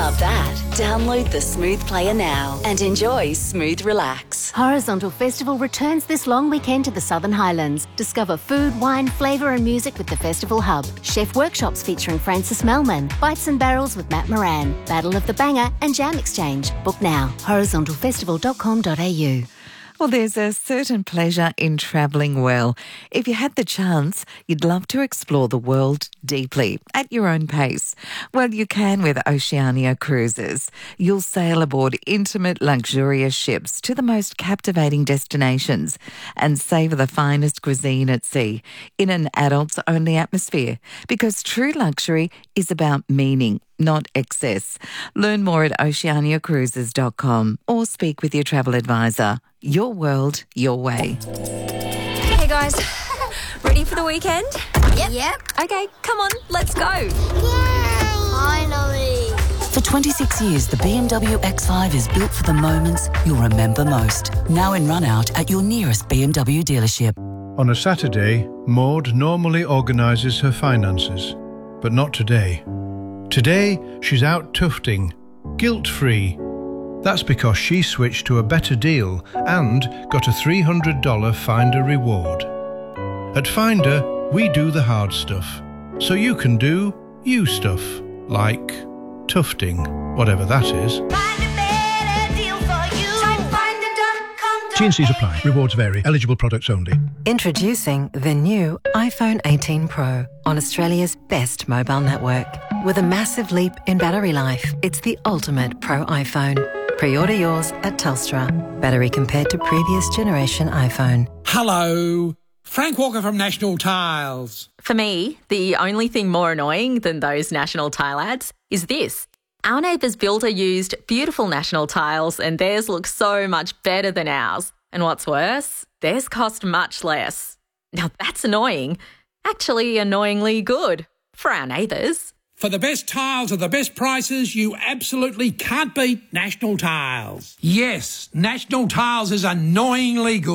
Love that. Download the Smooth Player now and enjoy Smooth Relax. Horizontal Festival returns this long weekend to the Southern Highlands. Discover food, wine, flavour and music with the Festival Hub. Chef workshops featuring Francis Melman. Bites and Barrels with Matt Moran. Battle of the Banger and Jam Exchange. Book now. horizontalfestival.com.au. Well, there's a certain pleasure in travelling well. If you had the chance, you'd love to explore the world deeply at your own pace. Well, you can with Oceania Cruises. You'll sail aboard intimate, luxurious ships to the most captivating destinations and savour the finest cuisine at sea in an adults-only atmosphere, because true luxury is about meaning, not excess. Learn more at oceaniacruises.com or speak with your travel advisor. Your world, your way. Hey guys, ready for the weekend? Yep. Okay, come on, let's go. Yay! Finally. For 26 years, the BMW X5 is built for the moments you'll remember most. Now in run-out at your nearest BMW dealership. On a Saturday, Maud normally organises her finances, but not today. Today, she's out tufting, guilt-free. That's because she switched to a better deal and got a $300 Finder reward. At Finder, we do the hard stuff, so you can do you stuff, like tufting, whatever that is. T&Cs apply. Rewards vary. Eligible products only. Introducing the new iPhone 18 Pro on Australia's best mobile network. With a massive leap in battery life, it's the ultimate Pro iPhone. Pre-order yours at Telstra. Battery compared to previous generation iPhone. Hello, Frank Walker from National Tiles. For me, the only thing more annoying than those National Tile ads is this. Our neighbour's builder used beautiful National Tiles and theirs looks so much better than ours. And what's worse, theirs cost much less. Now that's annoying. Actually annoyingly good for our neighbours. For the best tiles at the best prices, you absolutely can't beat National Tiles. Yes, National Tiles is annoyingly good.